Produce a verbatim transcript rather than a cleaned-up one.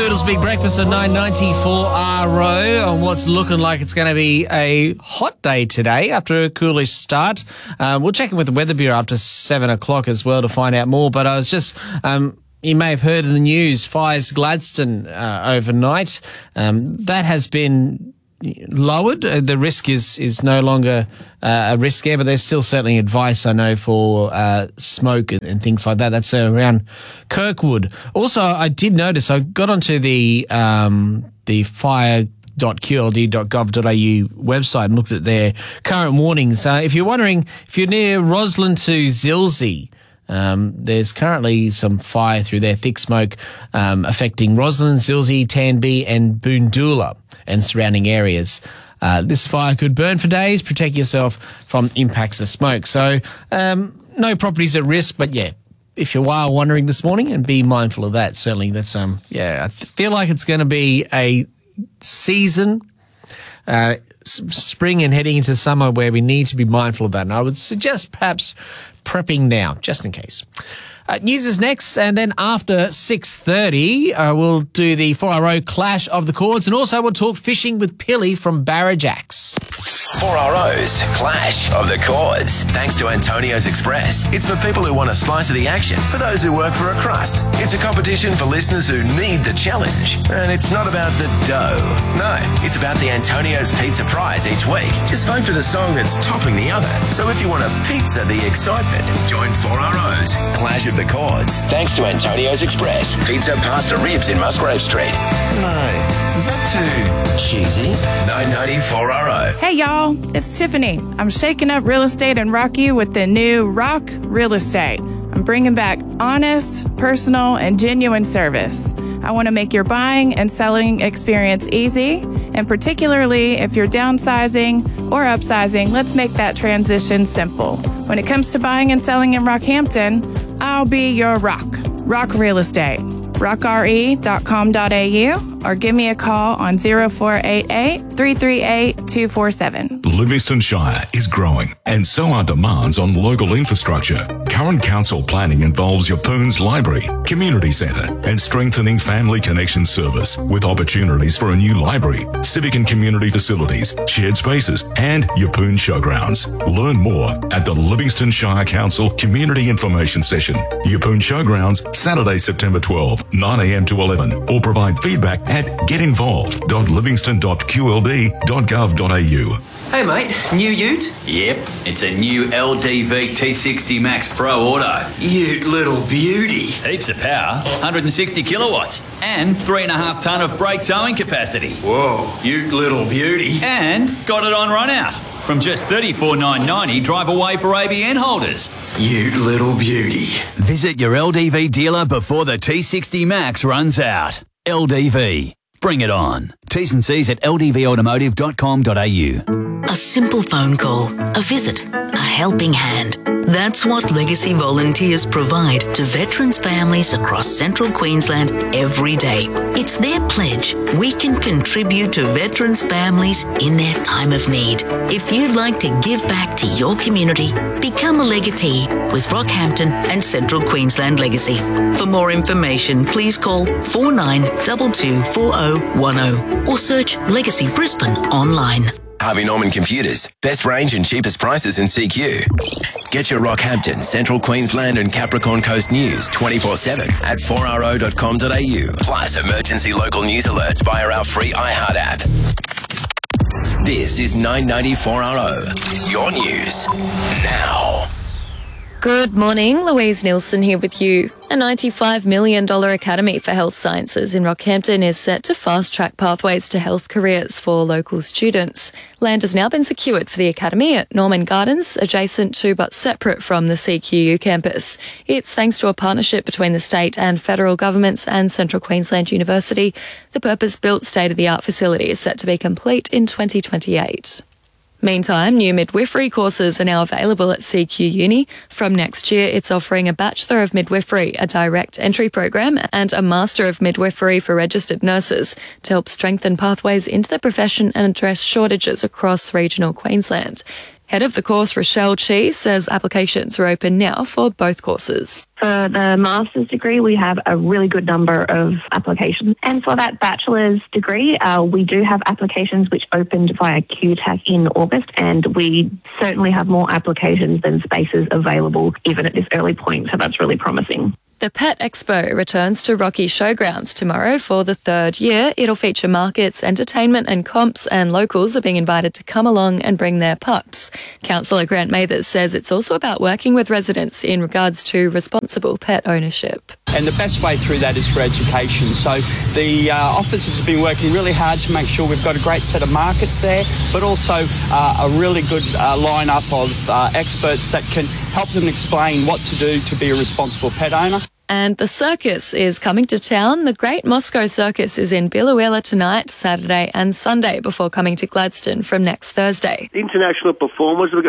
Noodles Big Breakfast at nine ninety-four R O on what's looking like it's going to be a hot day today after a coolish start. Uh, we'll check in with the Weather Bureau after seven o'clock as well to find out more. But I was just... Um, You may have heard in the news, fires Gladstone uh, overnight. Um, that has been lowered. Uh, the risk is is no longer uh, a risk there, but there's still certainly advice, I know, for uh, smoke and, and things like that. That's uh, around Kirkwood. Also, I did notice, I got onto the um, the fire dot q l d dot gov dot a u website and looked at their current warnings. Uh, if you're wondering, if you're near Roslyn to Zilsey, Um, there's currently some fire through there, thick smoke um, affecting Roslyn, Zilsey, Tanby and Boondoola and surrounding areas. Uh, this fire could burn for days. Protect yourself from impacts of smoke. So um, no properties at risk, but yeah, if you are wondering this morning, and be mindful of that. Certainly that's, um, yeah, I th- feel like it's going to be a season, uh, s- spring and heading into summer where we need to be mindful of that. And I would suggest perhaps prepping now, just in case. Uh, news is next, and then after six thirty, uh, we'll do the four R O Clash of the Chords, and also we'll talk fishing with Pilly from Barrajacks. four R O's Clash of the Chords, thanks to Antonio's Express. It's for people who want a slice of the action, for those who work for a crust. It's a competition for listeners who need the challenge. And it's not about the dough. No, it's about the Antonio's Pizza prize each week. Just vote for the song that's topping the other. So if you want a pizza the excitement, join four R O's Clash of the Chords, thanks to Antonio's Express. Pizza, pasta, ribs in Musgrave Street. No, is that too cheesy? nine ninety-four R O. Hey y'all, it's Tiffany. I'm shaking up real estate and rock you with the new Rock Real Estate. I'm bringing back honest, personal, and genuine service. I want to make your buying and selling experience easy, and particularly if you're downsizing or upsizing, let's make that transition simple. When it comes to buying and selling in Rockhampton, I'll be your rock. Rock Real Estate. rock r e dot com dot a u or give me a call on zero four eight eight, three three eight, two four seven. Livingston Shire is growing, and so are demands on local infrastructure. Current council planning involves Yapoon's Library, Community Centre, and strengthening family connection service with opportunities for a new library, civic and community facilities, shared spaces, and Yapoon Showgrounds. Learn more at the Livingston Shire Council Community Information Session. Yapoon Showgrounds, Saturday, September twelfth, nine a m to eleven, or provide feedback at get involved dot livingston dot q l d dot gov dot a u. Hey mate, new ute? Yep, it's a new L D V T sixty Max Pro Auto. Ute little beauty. Heaps of power, one hundred sixty kilowatts, and three and a half tonne of brake towing capacity. Whoa, ute little beauty. And got it on run out. From just thirty-four thousand nine hundred ninety, drive away for A B N holders. Ute little beauty. Visit your L D V dealer before the T sixty Max runs out. L D V. Bring it on. T's and C's at l d v automotive dot com dot a u. A simple phone call, a visit, a helping hand. That's what Legacy volunteers provide to veterans' families across central Queensland every day. It's their pledge we can contribute to veterans' families in their time of need. If you'd like to give back to your community, become a legatee with Rockhampton and Central Queensland Legacy. For more information, please call four nine two two four zero one zero or search Legacy Brisbane online. Harvey Norman Computers. Best range and cheapest prices in C Q. Get your Rockhampton, Central Queensland and Capricorn Coast news twenty-four seven at four r o dot com dot a u. Plus emergency local news alerts via our free iHeart app. This is nine ninety-four R O. Your news now. Good morning, Louise Nielsen here with you. A ninety-five million dollars Academy for Health Sciences in Rockhampton is set to fast-track pathways to health careers for local students. Land has now been secured for the Academy at Norman Gardens, adjacent to but separate from the C Q U campus. It's thanks to a partnership between the state and federal governments and Central Queensland University. The purpose-built state-of-the-art facility is set to be complete in twenty twenty-eight. Meantime, new midwifery courses are now available at C Q Uni. From next year, it's offering a Bachelor of Midwifery, a direct entry program, and a Master of Midwifery for registered nurses to help strengthen pathways into the profession and address shortages across regional Queensland. Head of the course, Rochelle Chi, says applications are open now for both courses. For the master's degree, we have a really good number of applications. And for that bachelor's degree, uh, we do have applications which opened via Q TAC in August, and we certainly have more applications than spaces available even at this early point, so that's really promising. The Pet Expo returns to Rocky Showgrounds tomorrow for the third year. It'll feature markets, entertainment and comps, and locals are being invited to come along and bring their pups. Councillor Grant Mathers says it's also about working with residents in regards to responsible pet ownership. And the best way through that is for education. So the uh, officers have been working really hard to make sure we've got a great set of markets there, but also uh, a really good uh, lineup of uh, experts that can help them explain what to do to be a responsible pet owner. And the circus is coming to town. The Great Moscow Circus is in Biloela tonight, Saturday and Sunday, before coming to Gladstone from next Thursday. International performers, we've got